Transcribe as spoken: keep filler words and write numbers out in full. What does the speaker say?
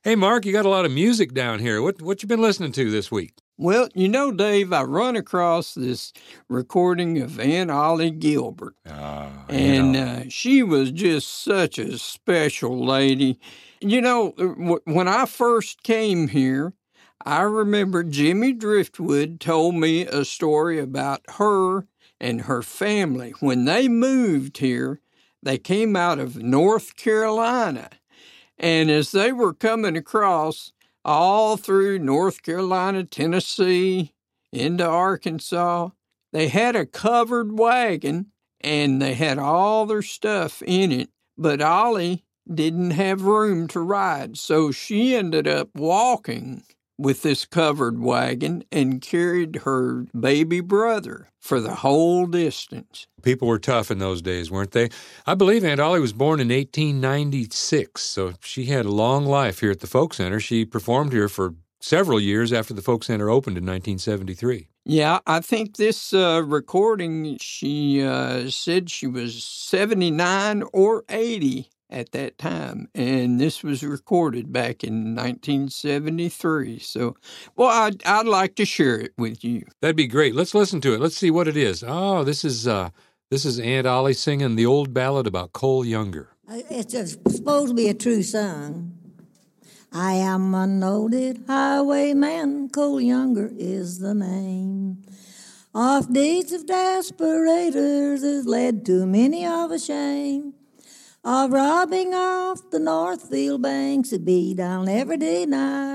Hey, Mark, you got a lot of music down here. What what you been listening to this week? Well, you know, Dave, I run across this recording of Aunt Ollie Gilbert. Oh, and uh, she was just such a special lady. You know, w- when I first came here, I remember Jimmy Driftwood told me a story about her and her family. When they moved here, they came out of North Carolina. And as they were coming across all through North Carolina, Tennessee, into Arkansas, they had a covered wagon and they had all their stuff in it. But Ollie didn't have room to ride, so she ended up walking with this covered wagon and carried her baby brother for the whole distance. People were tough in those days, weren't they? I believe Aunt Ollie was born in eighteen ninety-six, so she had a long life here at the Folk Center. She performed here for several years after the Folk Center opened in nineteen seventy-three. Yeah, I think this uh, recording, she uh, said she was seventy-nine or eighty at that time, and this was recorded back in nineteen seventy-three. So, well, I'd, I'd like to share it with you. That'd be great. Let's listen to it. Let's see what it is. Oh, this is uh, this is Aunt Ollie singing the old ballad about Cole Younger. It's a, supposed to be a true song. I am a noted highwayman, Cole Younger is the name. Off deeds of desperators has led to many of a shame. Of robbing off the Northfield banks, it be down every day night.